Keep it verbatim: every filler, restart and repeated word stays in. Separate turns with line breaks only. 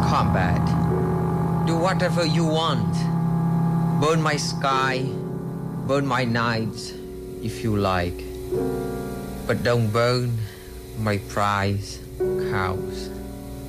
combat. Do whatever you want. Burn my sky, burn my nights, if you like. But don't burn my prize cows.